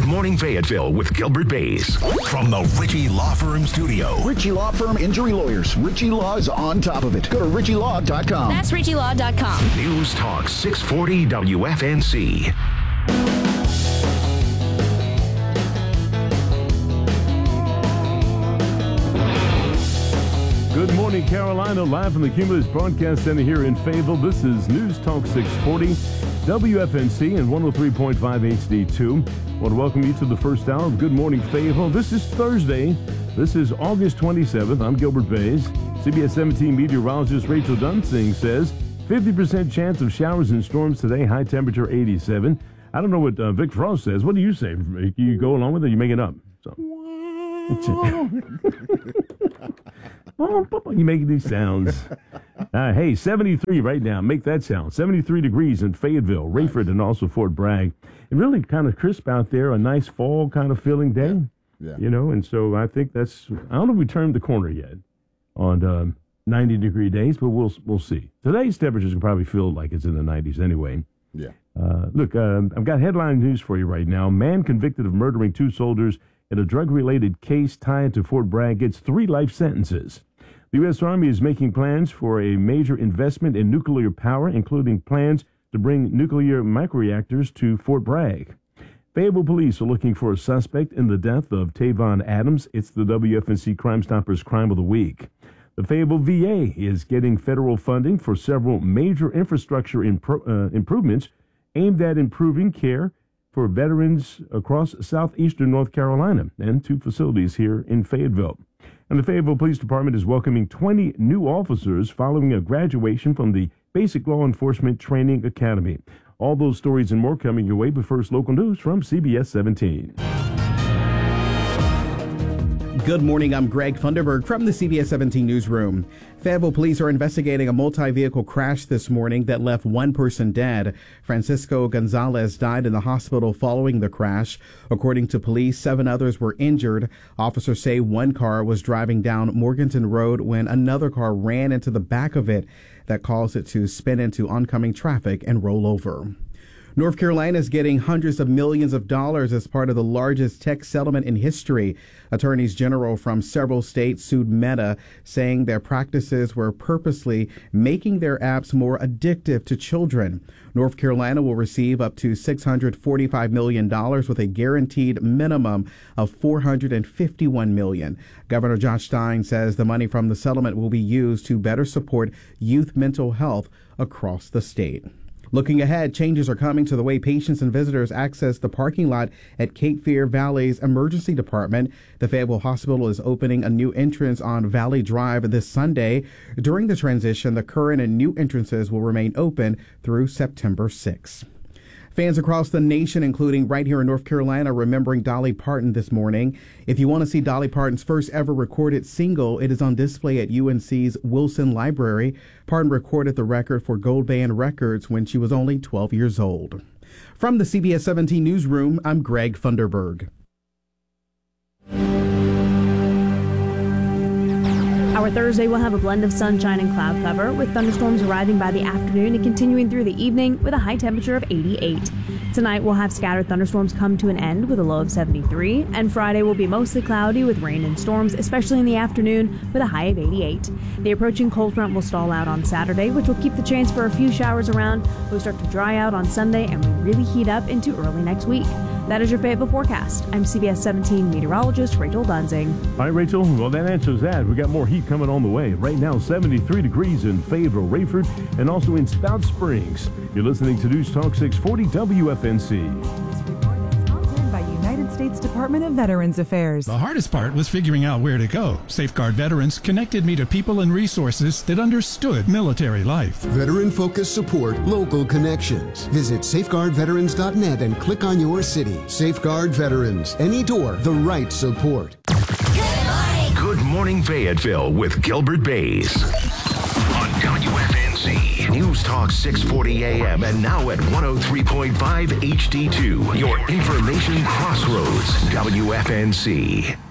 Morning Fayetteville with Gilbert Bays. From the Ritchie Law Firm studio. Ritchie Law Firm Injury Lawyers. Ritchie Law is on top of it. Go to ritchielaw.com. That's ritchielaw.com. News Talk 640 WFNC. Good morning, Carolina. Live from the Cumulus Broadcast Center here in Fayetteville. This is News Talk 640 WFNC and 103.5 HD2. I want to welcome you to the first hour of Good Morning Fayetteville. This is Thursday. This is August 27th. I'm Gilbert Bays. CBS 17 meteorologist Rachel Dunsing says 50% chance of showers and storms today. High temperature 87. I don't know what Vic Frost says. What do you say? You go along with it or you make it up? So. You making these sounds. Hey, 73 right now. Make that sound. 73 degrees in Fayetteville, Rayford, and also Fort Bragg. It really kind of crisp out there. A nice fall kind of feeling day. Yeah. You know, and so I think that's, I don't know if we turned the corner yet on 90-degree days, but we'll see. Today's temperatures can probably feel like it's in the 90s anyway. Yeah. Look, I've got headline news for you right now. Man convicted of murdering 2 soldiers in a drug-related case tied to Fort Bragg gets 3 life sentences. The U.S. Army is making plans for a major investment in nuclear power, including plans to bring nuclear microreactors to Fort Bragg. Fayetteville police are looking for a suspect in the death of Tavon Adams. It's the WFNC Crime Stoppers Crime of the Week. The Fayetteville VA is getting federal funding for several major infrastructure improvements aimed at improving care for veterans across southeastern North Carolina and 2 facilities here in Fayetteville. And the Fayetteville Police Department is welcoming 20 new officers following a graduation from the Basic Law Enforcement Training Academy. All those stories and more coming your way, but first, local news from CBS 17. Good morning, I'm Greg Funderburg from the CBS 17 newsroom. Fayetteville police are investigating a multi-vehicle crash this morning that left 1 person dead. Francisco Gonzalez died in the hospital following the crash. According to police, 7 others were injured. Officers say 1 car was driving down Morganton Road when another car ran into the back of it that caused it to spin into oncoming traffic and roll over. North Carolina is getting hundreds of millions of dollars as part of the largest tech settlement in history. Attorneys general from several states sued Meta, saying their practices were purposely making their apps more addictive to children. North Carolina will receive up to $645 million with a guaranteed minimum of $451 million. Governor Josh Stein says the money from the settlement will be used to better support youth mental health across the state. Looking ahead, changes are coming to the way patients and visitors access the parking lot at Cape Fear Valley's emergency department. The Fayetteville Hospital is opening a new entrance on Valley Drive this Sunday. During the transition, the current and new entrances will remain open through September 6. Fans across the nation, including right here in North Carolina, remembering Dolly Parton this morning. If you want to see Dolly Parton's first ever recorded single, it is on display at UNC's Wilson Library. Parton recorded the record for Gold Band Records when she was only 12 years old. From the CBS 17 newsroom, I'm Greg Funderburg. Our Thursday will have a blend of sunshine and cloud cover, with thunderstorms arriving by the afternoon and continuing through the evening with a high temperature of 88. Tonight we'll have scattered thunderstorms come to an end with a low of 73, and Friday will be mostly cloudy with rain and storms, especially in the afternoon, with a high of 88. The approaching cold front will stall out on Saturday, which will keep the chance for a few showers around. We'll start to dry out on Sunday, and we really heat up into early next week. That is your Fayetteville forecast. I'm CBS 17 meteorologist Rachel Dunsing. Hi, Rachel. Well, that answers that. We got more heat coming on the way. Right now, 73 degrees in Fayetteville, Rayford, and also in Spout Springs. You're listening to News Talk 640 WFNC. This report is sponsored by United States Department of Veterans Affairs. The hardest part was figuring out where to go. Safeguard Veterans connected me to people and resources that understood military life. Veteran-focused support, local connections. Visit safeguardveterans.net and click on your city. Safeguard Veterans. Any door, the right support. Good Morning Fayetteville with Gilbert Bays. On WFNC. News Talk 640 AM and now at 103.5 HD2. Your information crossroads. WFNC.